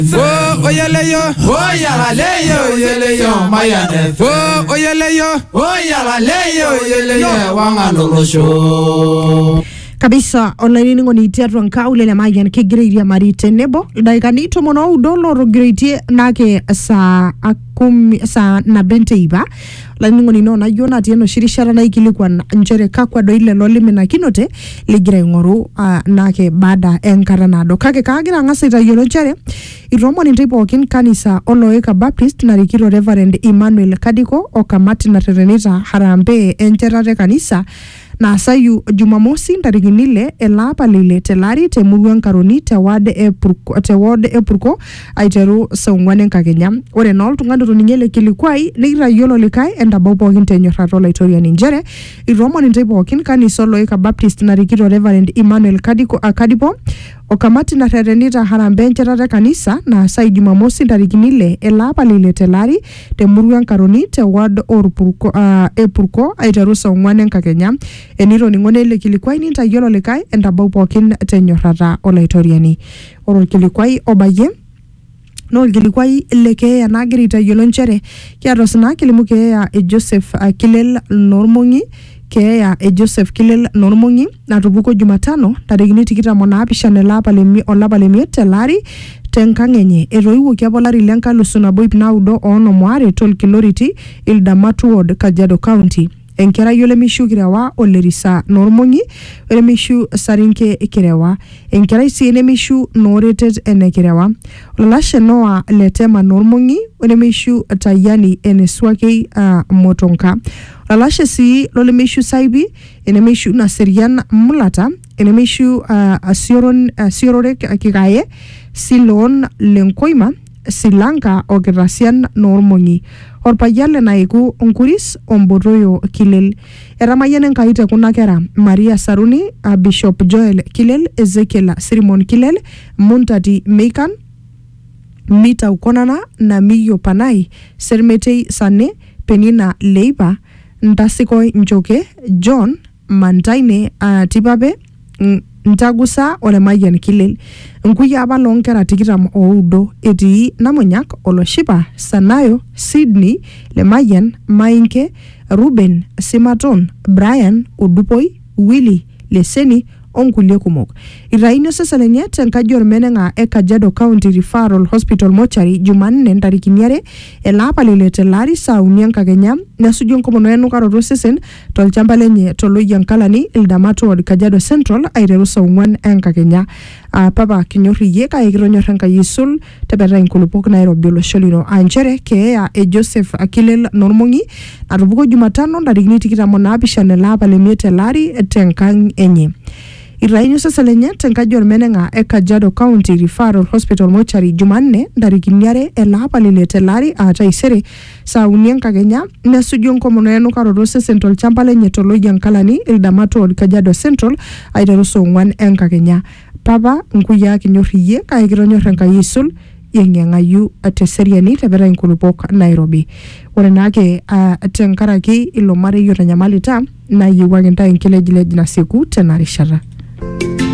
Oh oyeleyo, oyaleyo oyeleyo mayane. oh oyeleyo, oyaleyo oyeleyo wangalolosho. Kabisa online ngoni tiatwa nkaule le mayan ke grade mari tenebo daikani to mono dollar grade nake sa na benteiba lani ngoni no na yona tieno shirishara na ikilikuwa njere kakwa do ile lolime na kinote ligira ngoru nake bada enkaranado kake kagira ngasita yoro njere iromo ni ndipo kin kanisa Oloeka Baptist na rikiro Reverend Emmanuel Kadiko okamati na terenita harambe encherare kanisa na sayu Jumamosi ndariginile elapa lile telari te muruan karoni te ward epurko aiteru saungwane nkakenya ore nol tungando tuningele kilikuai negira yolo likai enda bobo kinte nyorrato laitoria ninjere iromo nitaipo kin kanisa Oloeka Baptist na rikiro Reverend Emmanuel Kadiko Akadipo okamati na terenita harambe encherare kanisa na sayu Jumamosi ndariginile elapa lile telari te muruan karoni te ward epurko aiteru saungwane nkakenya eniro ningone ile kilikwai ninta yolo likai endabau pokin tenyorrata olaitoriani oro kilikwai obaye no kilikwai leke ya nagirita yolo nchere kiato sina kilimuke ya Joseph Kilel Normongi ke ya Joseph Kilel Normongi natubuko Jumatano tarigini tikita mona apishane olapa lemi telari tenkangenye eroiwo kiabolari lenka lusuna boip naudo ono mware tol kiloriti Ildamatu Ward Kajiado County enkera yole mishu kirewa olerisa Normongi ole mishu sarinke kirewa enkera isiene mishu noretet ene kirewa olashe noa letema Normongi ole mishu tayani ene swake motonka olashe si lole mishu saibi ene mishu naserian mulata ene mishu siorore kikaye silon lenkoima Silanka o Grasian Normongi orpayale naiku onkuris ombotoyo Kilel eramayene nkaite kuna kera Maria Saruni Bishop Joel Kilel Ezekiel Simon Kilel Muntati Meikan Mita Ukonana na Miyo Panai Sermetei Sane Penina Leiba Ntasiko Njoke John Mantaine Tibabe Ntagusa ole mayan Kilel nkuya abalongera tikitam oudo eti namonyak oloshipa Sanayo Sydney le mayan Mainke Ruben Simaton Brian Odupoi Willy Leseni onkulie kumok iraino sasa lenye tenkajor menenga Kajiado County Referral Hospital Mochari Jumanne ntarikiniare elapa lile telari saunianka Kenya nasujon komono enukaroto sesen tolchamba lenye toloyankalani Ildamatu Ward Kajiado Central aireru saungwan enka Kenya papa kinyorriye ka kironyorranka yisul tebeta inkulupok Nairobi olosholino anjere keya Joseph Kilel Normongi natubuko Jumatano ntarikini tikitamo naapishana elapa lemi telari tenkang enye iraino sasa lenye tenkajor menenga Kajiado County Referral Hospital Mochari Jumanne ntarikiniare elapa lile telari ataisere saunianka Kenya nasujon komono enukaroto sesen tolchamba lenye toloyankalani Ildamatu Ward Kajiado Central aiteru saungwan enka Kenya papa nkuya kinyorriye ka kironyorranka yisul yengengayu teseriani tebera inkulupok Nairobi ore nake tenkaraki ilo mare yotanyamalita na yiwagenta inkelejilej na siku tenarishara